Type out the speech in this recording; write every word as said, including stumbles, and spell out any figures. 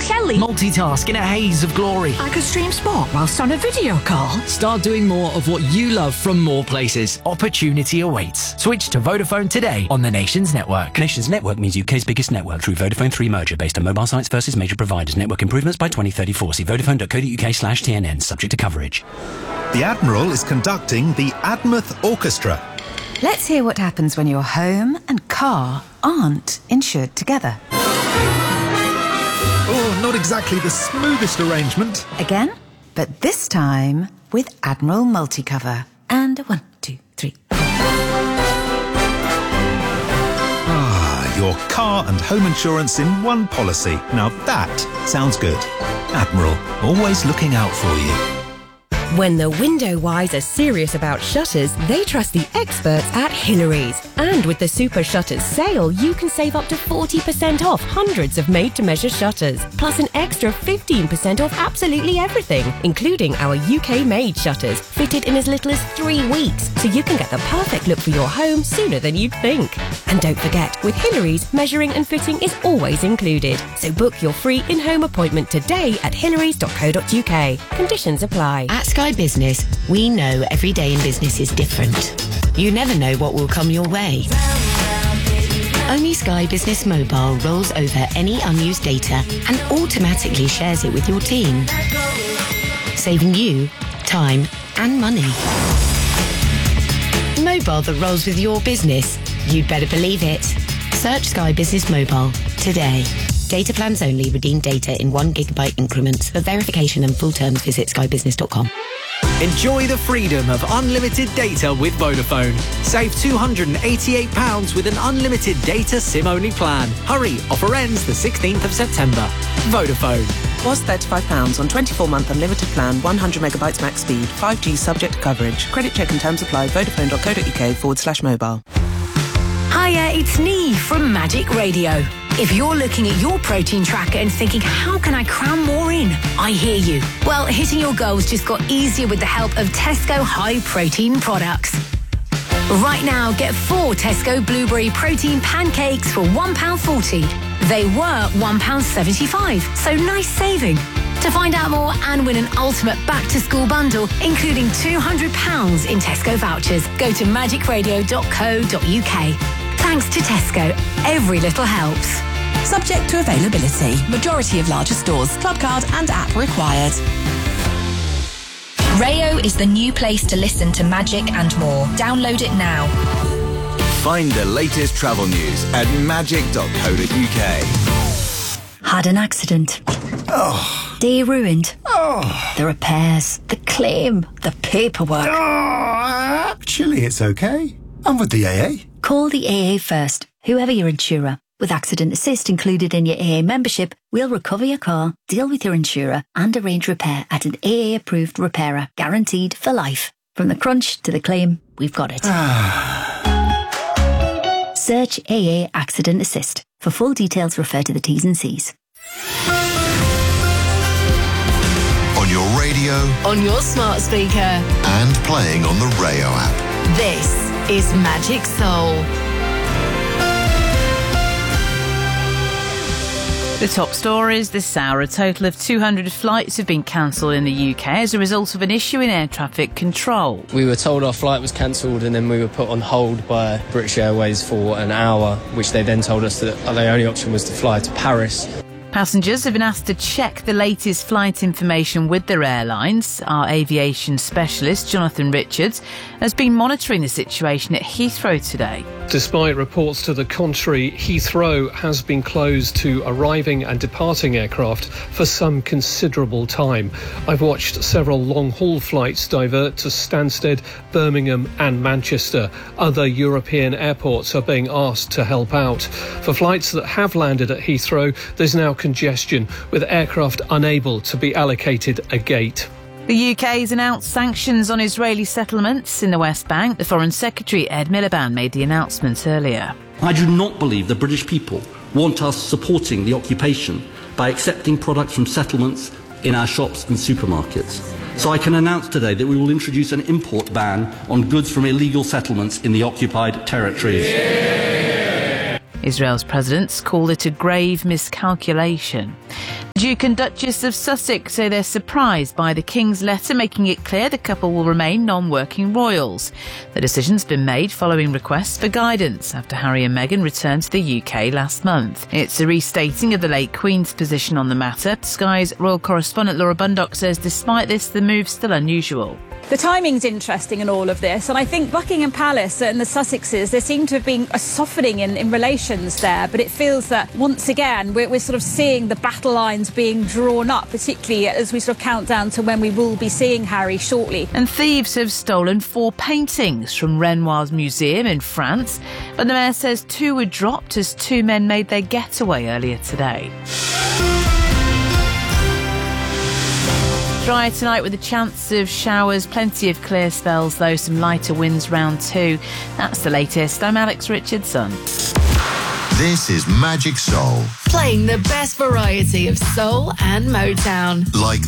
Shelley. Multitask in a haze of glory. I could stream sport whilst on a video call. Start doing more of what you love from more places. Opportunity awaits. Switch to Vodafone today on the Nations Network. Nations Network means U K's biggest network through Vodafone three merger based on mobile sites versus major providers. Network improvements by twenty thirty-four. See vodafone.co.uk slash TNN. Subject to coverage. The Admiral is conducting the Admouth Orchestra. Let's hear what happens when your home and car aren't insured together. Oh, not exactly the smoothest arrangement. Again, but this time with Admiral Multicover. And a one, two, three. Ah, your car and home insurance in one policy. Now that sounds good. Admiral, always looking out for you. When the window wise are serious about shutters, they trust the experts at Hillary's. And with the Super Shutters sale, you can save up to forty percent off hundreds of made-to-measure shutters, plus an extra fifteen percent off absolutely everything, including our U K-made shutters, fitted in as little as three weeks, so you can get the perfect look for your home sooner than you'd think. And don't forget, with Hillary's, measuring and fitting is always included. So book your free in-home appointment today at hillarys dot co dot uk. Conditions apply. At Sky Business, we know every day in business is different. You never know what will come your way. Only Sky Business Mobile rolls over any unused data and automatically shares it with your team, saving you time and money. Mobile that rolls with your business. You'd better believe it. Search Sky Business Mobile today. Data plans only. Redeem data in one gigabyte increments. For verification and full terms, visit sky business dot com. Enjoy the freedom of unlimited data with Vodafone. Save two hundred eighty-eight pounds with an unlimited data SIM-only plan. Hurry, offer ends the sixteenth of September. Vodafone. Was thirty-five pounds on twenty-four month unlimited plan, one hundred megabytes max speed, five G subject to coverage. Credit check and terms apply. Vodafone dot co dot uk forward slash mobile. Hiya, it's Neve from Magic Radio. If you're looking at your protein tracker and thinking, how can I cram more in? I hear you. Well, hitting your goals just got easier with the help of Tesco high protein products. Right now, get four Tesco blueberry protein pancakes for one pound forty. They were one pound seventy-five, so nice saving. To find out more and win an ultimate back-to-school bundle, including two hundred pounds in Tesco vouchers, go to magic radio dot co dot uk. Thanks to Tesco, every little helps. Subject to availability. Majority of larger stores. Club card and app required. Rayo is the new place to listen to Magic and more. Download it now. Find the latest travel news at magic dot co dot uk. Had an accident. Oh. Day ruined. Oh. The repairs, the claim, the paperwork. Oh. Actually, it's okay. I'm with the A A. Call the A A first, whoever your insurer. With Accident Assist included in your A A membership, we'll recover your car, deal with your insurer, and arrange repair at an A A-approved repairer, guaranteed for life. From the crunch to the claim, we've got it. Search A A Accident Assist. For full details, refer to the T's and C's. On your radio, on your smart speaker, and playing on the Rayo app. This is Magic Soul. The top stories this hour. A total of two hundred flights have been cancelled in the U K as a result of an issue in air traffic control. We were told our flight was cancelled and then we were put on hold by British Airways for an hour, which they then told us that the only option was to fly to Paris. Passengers have been asked to check the latest flight information with their airlines. Our aviation specialist, Jonathan Richards, has been monitoring the situation at Heathrow today. Despite reports to the contrary, Heathrow has been closed to arriving and departing aircraft for some considerable time. I've watched several long-haul flights divert to Stansted, Birmingham and Manchester. Other European airports are being asked to help out. For flights that have landed at Heathrow, there's now congestion, with aircraft unable to be allocated a gate. The U K has announced sanctions on Israeli settlements in the West Bank. The Foreign Secretary, Ed Miliband, made the announcement earlier. I do not believe the British people want us supporting the occupation by accepting products from settlements in our shops and supermarkets. So I can announce today that we will introduce an import ban on goods from illegal settlements in the occupied territories. Yeah. Israel's presidents called it a grave miscalculation. Duke and Duchess of Sussex say they're surprised by the King's letter making it clear the couple will remain non-working royals. The decision's been made following requests for guidance after Harry and Meghan returned to the U K last month. It's a restating of the late Queen's position on the matter. Sky's royal correspondent Laura Bundock says despite this, the move's still unusual. The timing's interesting in all of this, and I think Buckingham Palace and the Sussexes, there seemed to have been a softening in, in relations there, but it feels that once again we're, we're sort of seeing the battle lines being drawn up, particularly as we sort of count down to when we will be seeing Harry shortly. And thieves have stolen four paintings from Renoir's museum in France, but the mayor says two were dropped as two men made their getaway earlier today. Dry tonight with a chance of showers, plenty of clear spells though, some lighter winds round too. That's the latest. I'm Alex Richardson. This is Magic Soul. Playing the best variety of soul and Motown. Like